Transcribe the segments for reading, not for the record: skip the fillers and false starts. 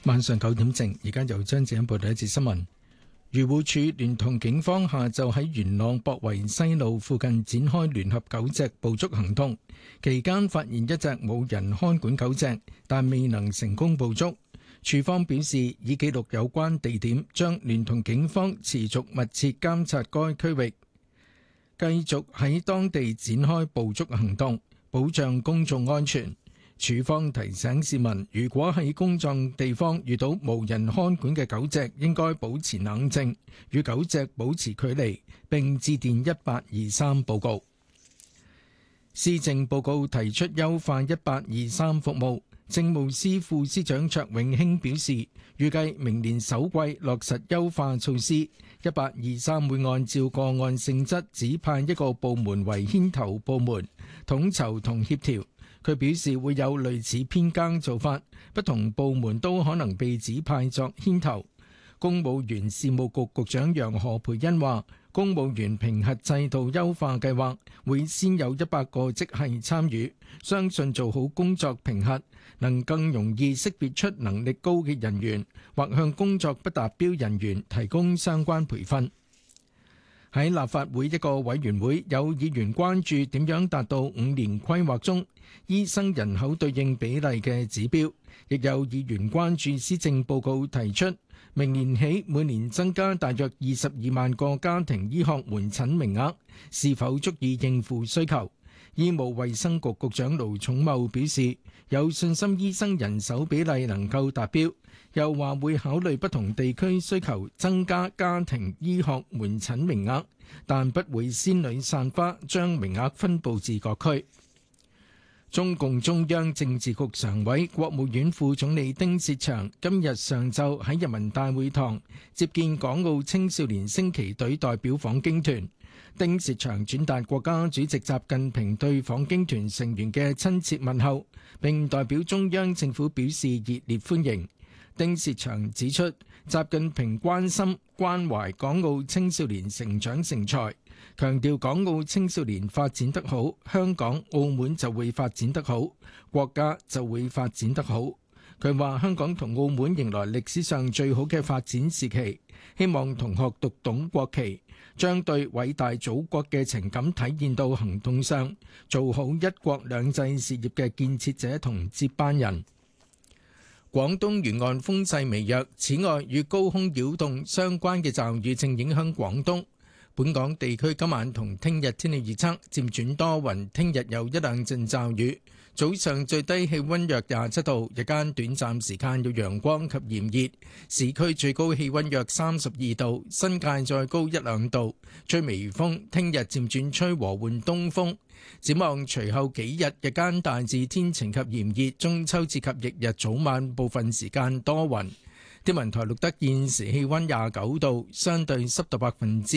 晚上9點正，而家由張子欣報第一節新聞。漁護署聯同警方下晝喺元朗博圍西路附近展開聯合狗隻捕捉行動，期間發現一隻冇人看管狗隻，但未能成功捕捉。署方表示已記錄有關地點，將聯同警方持續密切監察該區域，繼續喺當地展開捕捉行動，保障公眾安全。署方提醒市民，如果喺公眾地方遇到無人看管嘅狗隻，應該保持冷靜，與狗隻保持距離，並致電1823報告。施政報告提出優化1823服務，政務司副司長卓永興表示，預計明年首季落實優化措施，1823會按照個案性質指派一個部門為牽頭部門，統籌同協調。佢表示會有類似編更做法，不同部門都可能被指派作牽頭。公務員事務局局長楊何蓓茵話，公務員評核制度優化計劃會先有100個職系參與，相信做好工作評核，能更容易識別出能力高嘅人員，或向工作不達標人員提供相關培訓。喺立法會一個委員會，有議員關注點樣達到5年規劃中醫生人口對應比例嘅指標，亦有議員關注施政報告提出明年起每年增加大約22萬個家庭醫學門診名額，是否足以應付需求。醫務衛生局局長盧寵茂表示有信心醫生人手比例能夠達標，又話會考慮不同地區需求增加家庭醫學門診名額，但不會仙女散花將名額分佈至各區。中共中央政治局常委、國務院副總理丁薛祥今日上晝喺人民大會堂接見港澳青少年升旗隊代表訪京團。丁薛祥轉達國家主席習近平對訪京團成員嘅親切問候，並代表中央政府表示熱烈歡迎。丁薛祥指出，習近平關心關懷港澳青少年成長成才，強調港澳青少年發展得好，香港、澳門就會發展得好，國家就會發展得好。佢話香港同澳門迎來歷史上最好嘅發展時期，希望同學讀懂國旗，將對偉大祖國嘅情感體現到行動上，做好一國兩制事業嘅建設者同接班人。廣東沿岸風勢微弱，此外與高空擾動相關嘅驟雨正影響廣東。本港地區今晚同聽日天氣預測漸轉多雲，聽日有一兩陣驟雨。早上最低氣溫約27度，日間短暫時間有陽光及炎熱，市區最高氣溫約32度，新界再高一兩度，吹微風。聽日漸轉吹和緩東風。展望隨後幾日，日間大致天晴及炎熱，中秋節及翌日早晚部分時間多雲。天文台錄得現時氣溫29度，相對濕度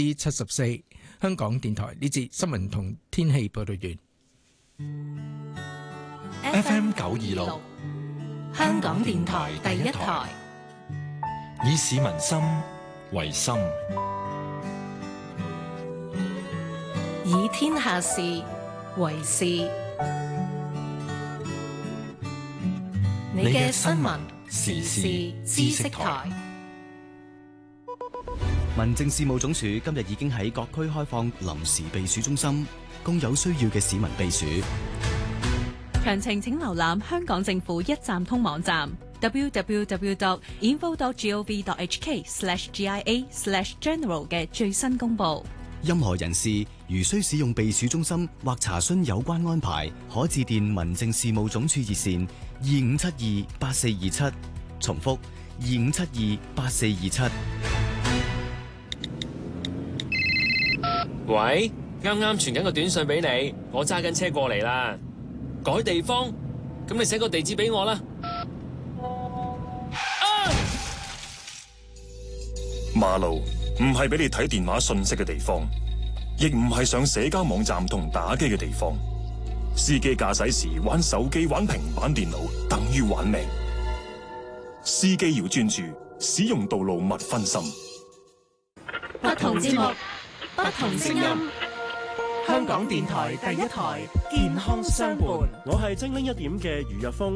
74%。香港電台呢節新聞同天氣報道完。 FM 926，香港電台第一台，以市民心為心， 以天下事為事。你嘅新聞時事知識台。 民政事務總署今日已經喺各區開放臨時避暑中心，供有需要嘅市民避暑。 詳情請瀏覽香港政府一站通網站 www.info.gov.hk/GIA/general 嘅最新公佈。 任何人士如需使用避暑中心或查詢有關安排，可致電民政事務總署熱線25728427，重複25728427。 喂，啱啱傳緊個短信俾你，我揸緊車過嚟啦。改地方，咁你寫個地址俾我啦。 馬路唔係俾你睇電話信息嘅地方，亦唔係上社交網站同打機嘅地方。司機駕駛時玩手機、玩平板電腦，等於玩命。司機要專注，使用道路勿分心。 不同節目，不同聲音。 香港電台第一台健康相伴，我係精靈一點嘅余日峰。